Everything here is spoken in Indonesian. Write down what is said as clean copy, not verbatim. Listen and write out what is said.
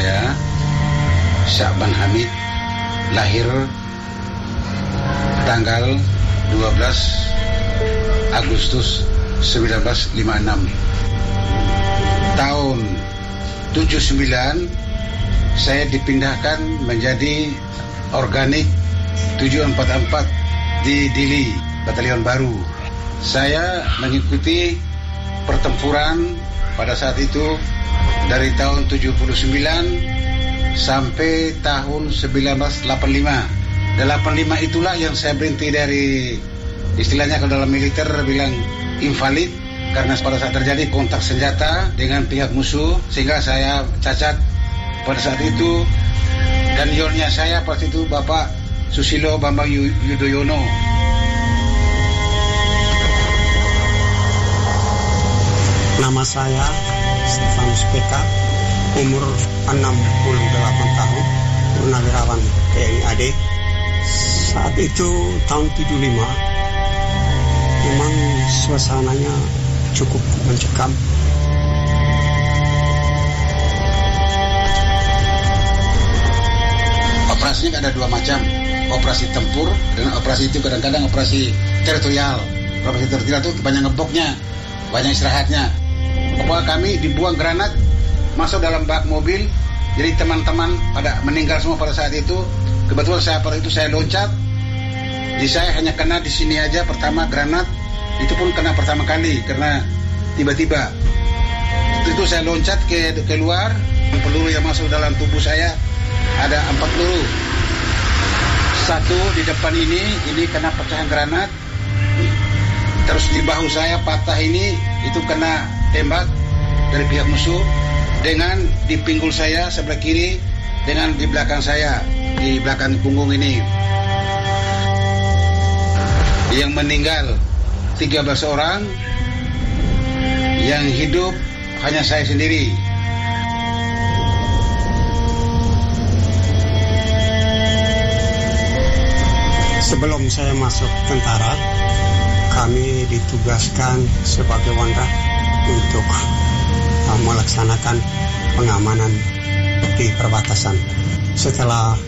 saya Syakban Hamid, lahir tanggal 12 Agustus 1956. Tahun 79 saya dipindahkan menjadi organik 744 di Dili, Batalion Baru. Saya mengikuti pertempuran pada saat itu dari tahun 79 sampai tahun 1985. 85 itulah yang saya berhenti dari, istilahnya kalau dalam militer bilang invalid, karena pada saat terjadi kontak senjata dengan pihak musuh sehingga saya cacat pada saat itu. Dan yolnya saya pada itu Bapak Susilo Bambang Yudhoyono. Nama saya Stefanus PK, umur 68 tahun, purnawirawan TNI AD. Saat itu tahun 75, memang suasananya cukup mencekam. Operasinya ada dua macam, operasi tempur dan operasi itu kadang-kadang operasi teritorial. Operasi teritorial itu banyak ngeboknya, banyak istirahatnya. Bahwa kami dibuang granat masuk dalam bak mobil, jadi teman-teman pada meninggal semua pada saat itu. Kebetulan saya pada itu saya loncat, jadi saya hanya kena di sini aja pertama granat, itu pun kena pertama kali karena tiba-tiba itu saya loncat keluar, peluru yang masuk dalam tubuh saya ada 4 peluru. Satu di depan ini kena pecahan granat, terus di bahu saya patah ini itu kena tembak dari pihak musuh, dengan di pinggul saya sebelah kiri, dengan di belakang saya, di belakang punggung ini. Yang meninggal 13 orang, yang hidup hanya saya sendiri. Sebelum saya masuk tentara, kami ditugaskan sebagai Wanda untuk melaksanakan pengamanan di perbatasan. Setelah